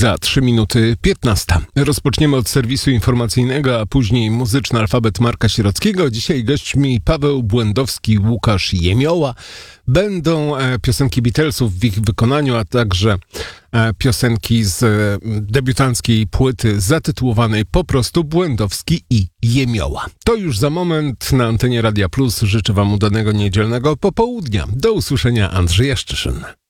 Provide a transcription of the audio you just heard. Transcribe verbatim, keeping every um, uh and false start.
Za trzy minuty piętnasta. Rozpoczniemy od serwisu informacyjnego, a później muzyczny alfabet Marka Sierockiego. Dzisiaj gośćmi Paweł Błędowski, Łukasz Jemioła. Będą e, piosenki Beatlesów w ich wykonaniu, a także e, piosenki z e, debiutanckiej płyty zatytułowanej po prostu Błędowski i Jemioła. To już za moment na antenie Radia Plus. Życzę Wam udanego niedzielnego popołudnia. Do usłyszenia, Andrzej Jaszczyszyn.